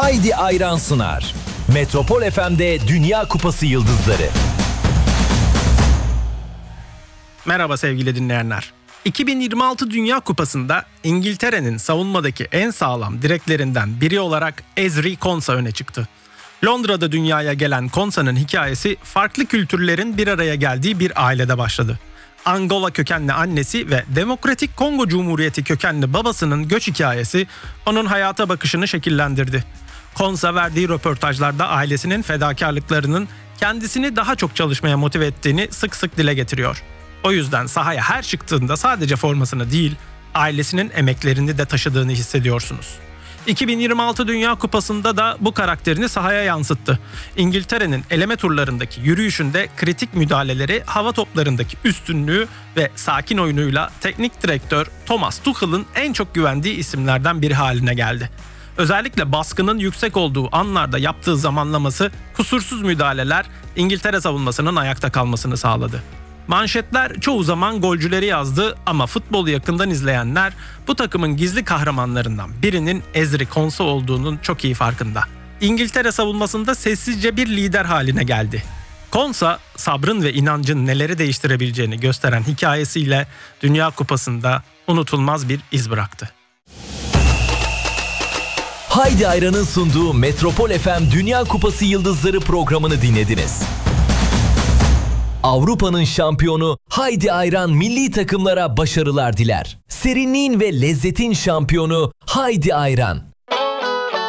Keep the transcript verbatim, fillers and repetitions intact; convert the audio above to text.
Haydi Ayran sunar. Metropol F M'de Dünya Kupası Yıldızları. Merhaba sevgili dinleyenler. iki bin yirmi altı Dünya Kupası'nda İngiltere'nin savunmadaki en sağlam direklerinden biri olarak Ezri Konsa öne çıktı. Londra'da dünyaya gelen Konsa'nın hikayesi farklı kültürlerin bir araya geldiği bir ailede başladı. Angola kökenli annesi ve Demokratik Kongo Cumhuriyeti kökenli babasının göç hikayesi onun hayata bakışını şekillendirdi. Konsa verdiği röportajlarda ailesinin fedakarlıklarının kendisini daha çok çalışmaya motive ettiğini sık sık dile getiriyor. O yüzden sahaya her çıktığında sadece formasını değil, ailesinin emeklerini de taşıdığını hissediyorsunuz. iki bin yirmi altı Dünya Kupası'nda da bu karakterini sahaya yansıttı. İngiltere'nin eleme turlarındaki yürüyüşünde kritik müdahaleleri, hava toplarındaki üstünlüğü ve sakin oyunuyla teknik direktör Thomas Tuchel'ın en çok güvendiği isimlerden biri haline geldi. Özellikle baskının yüksek olduğu anlarda yaptığı zamanlaması, kusursuz müdahaleler İngiltere savunmasının ayakta kalmasını sağladı. Manşetler çoğu zaman golcüleri yazdı ama futbolu yakından izleyenler bu takımın gizli kahramanlarından birinin Ezri Konsa olduğunun çok iyi farkında. İngiltere savunmasında sessizce bir lider haline geldi. Konsa, sabrın ve inancın neleri değiştirebileceğini gösteren hikayesiyle Dünya Kupası'nda unutulmaz bir iz bıraktı. Haydi Ayran'ın sunduğu Metropol F M Dünya Kupası Yıldızları programını dinlediniz. Avrupa'nın şampiyonu Haydi Ayran milli takımlara başarılar diler. Serinliğin ve lezzetin şampiyonu Haydi Ayran.